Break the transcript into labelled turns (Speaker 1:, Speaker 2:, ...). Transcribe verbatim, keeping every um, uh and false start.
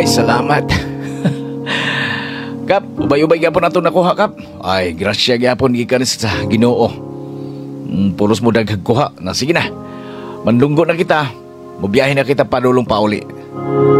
Speaker 1: Ay, salamat. Kap, ubay-ubay gyapon ato nakuha, Kap. Ay, grasya gyapon gikan sa Ginoo. Mm, pulos mo daghag kuha. Na sige na. Mandunggo na kita. Mubiyahin na kita padulong pauli.